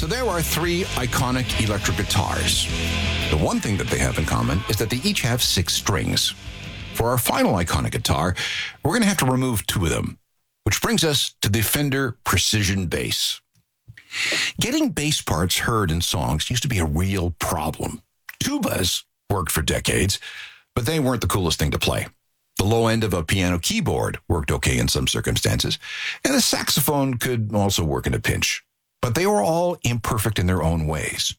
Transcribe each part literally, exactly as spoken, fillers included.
there are three iconic electric guitars. The one thing that they have in common is that they each have six strings. For our final iconic guitar, we're going to have to remove two of them, which brings us to the Fender Precision Bass. Getting bass parts heard in songs used to be a real problem. Tubas worked for decades, but they weren't the coolest thing to play. The low end of a piano keyboard worked okay in some circumstances, and a saxophone could also work in a pinch. But they were all imperfect in their own ways.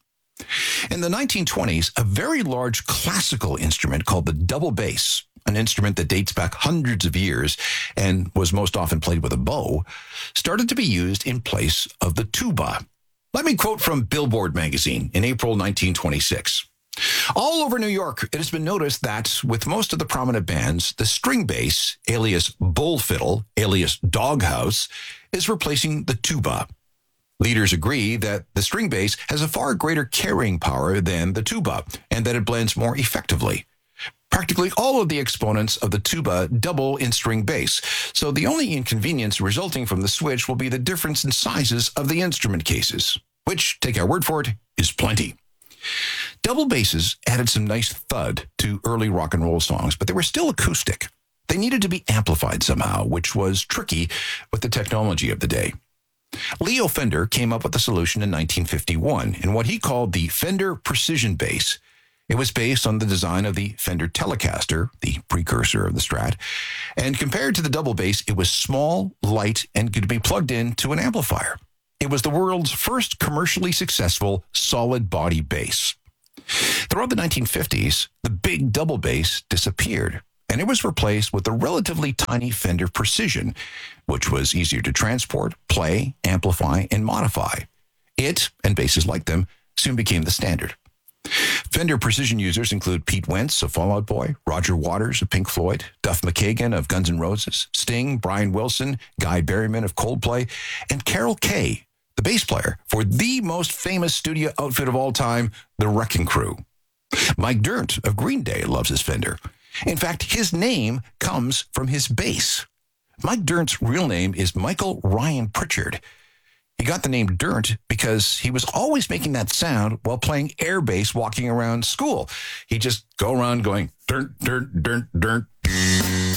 In the nineteen twenties, a very large classical instrument called the double bass, an instrument that dates back hundreds of years and was most often played with a bow, started to be used in place of the tuba. Let me quote from Billboard magazine in April nineteen twenty-six. All over New York, it has been noticed that with most of the prominent bands, the string bass, alias bull fiddle, alias doghouse, is replacing the tuba. Leaders agree that the string bass has a far greater carrying power than the tuba, and that it blends more effectively. Practically all of the exponents of the tuba double in string bass, so the only inconvenience resulting from the switch will be the difference in sizes of the instrument cases, which, take our word for it, is plenty. Double basses added some nice thud to early rock and roll songs, but they were still acoustic. They needed to be amplified somehow, which was tricky with the technology of the day. Leo Fender came up with a solution in nineteen fifty-one in what he called the Fender Precision Bass. It was based on the design of the Fender Telecaster, the precursor of the Strat, and compared to the double bass, it was small, light, and could be plugged in to an amplifier. It was the world's first commercially successful solid body bass. Throughout the nineteen fifties, the big double bass disappeared, and it was replaced with the relatively tiny Fender Precision, which was easier to transport, play, amplify, and modify. It, and basses like them, soon became the standard. Fender Precision users include Pete Wentz of Fall Out Boy, Roger Waters of Pink Floyd, Duff McKagan of Guns N' Roses, Sting, Brian Wilson, Guy Berryman of Coldplay, and Carol Kaye, the bass player for the most famous studio outfit of all time, the Wrecking Crew. Mike Dirnt of Green Day loves his Fender. In fact, his name comes from his bass. Mike Dirnt's real name is Michael Ryan Pritchard. He got the name Dirnt because he was always making that sound while playing air bass walking around school. He'd just go around going, Dirnt, Dirnt, Dirnt, Dirnt.